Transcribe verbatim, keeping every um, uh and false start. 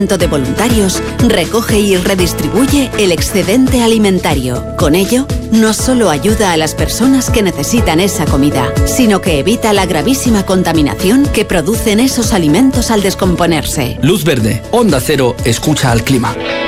de voluntarios recoge y redistribuye el excedente alimentario. Con ello, no solo ayuda a las personas que necesitan esa comida, sino que evita la gravísima contaminación que producen esos alimentos al descomponerse. Luz verde, Onda Cero, escucha al clima.